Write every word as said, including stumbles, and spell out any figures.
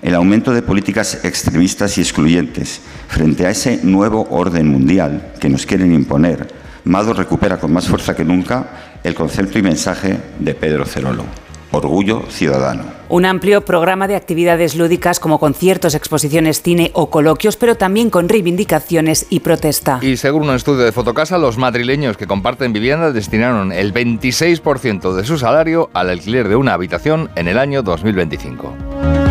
el aumento de políticas extremistas y excluyentes. Frente a ese nuevo orden mundial que nos quieren imponer, Mado recupera con más fuerza que nunca el concepto y mensaje de Pedro Cerolo: orgullo ciudadano. Un amplio programa de actividades lúdicas como conciertos, exposiciones, cine o coloquios, pero también con reivindicaciones y protesta. Y según un estudio de Fotocasa, los madrileños que comparten vivienda destinaron el veintiséis por ciento de su salario al alquiler de una habitación en el año dos mil veinticinco.